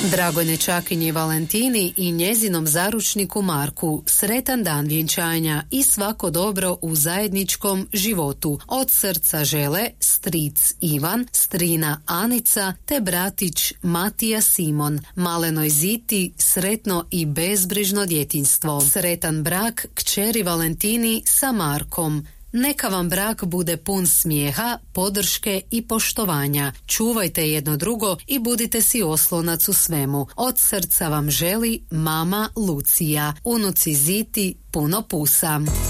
Dragoj nećakinji Valentini i njezinom zaručniku Marku sretan dan vjenčanja i svako dobro u zajedničkom životu. Od srca žele stric Ivan, strina Anica te bratić Matija Simon. Malenoj Ziti sretno i bezbrižno djetinjstvo. Sretan brak kćeri Valentini sa Markom. Neka vam brak bude pun smijeha, podrške i poštovanja. Čuvajte jedno drugo i budite si oslonac u svemu. Od srca vam želi mama Lucija. Unuci Ziti puno pusa.